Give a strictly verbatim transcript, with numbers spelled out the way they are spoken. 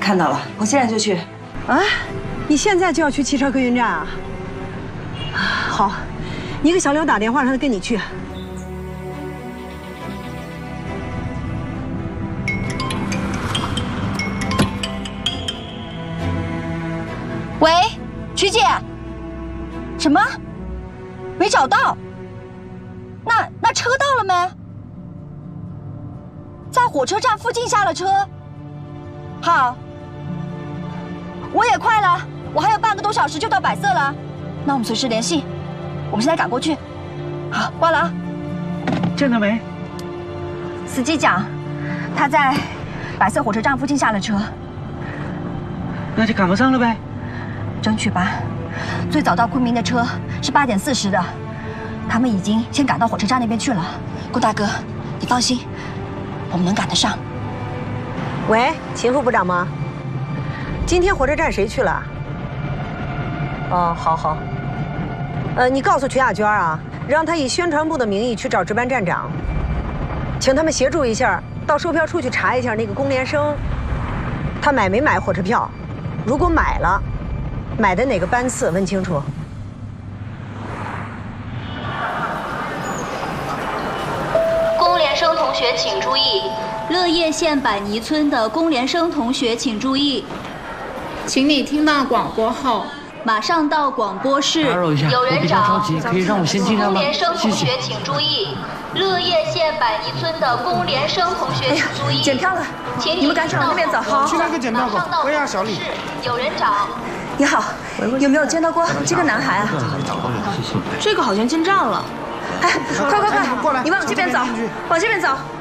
看到了，我现在就去。 啊，你现在就要去汽车客运站啊？好，你给小刘打电话，让他跟你去。 喂，曲姐，什么？没找到？那那车到了没？在火车站附近下了车。好，我也快了，我还有半个多小时就到百色了。那我们随时联系，我们现在赶过去。好，挂了啊。 见到没？ 司机讲，他在百色火车站附近下了车。 那就赶不上了呗。 争取吧。最早到昆明的车是八点四十的，他们已经先赶到火车站那边去了。顾大哥，你放心，我们能赶得上。 喂，秦副部长吗？今天火车站谁去了？哦，好好。呃，你告诉曲亚娟啊，让她以宣传部的名义去找值班站长，请他们协助一下，到售票处去查一下那个龚连生，他买没买火车票？如果买了，买的哪个班次？问清楚。 龚连生同学请注意，乐业县百泥村的龚连生同学请注意， 请你听到广播后， 马上到广播室。 打扰一下， 有人找可以让我先进来吗？ 龚连生同学请注意，乐业县百泥村的龚连生同学请注意。 检票了，你们赶紧往那边走。 好， 去那个检票口。喂呀，小李。 有人找。 你好，有没有见到过这个男孩啊？ 这个好像进站了。 哎，快快快，你往这边走，往这边走。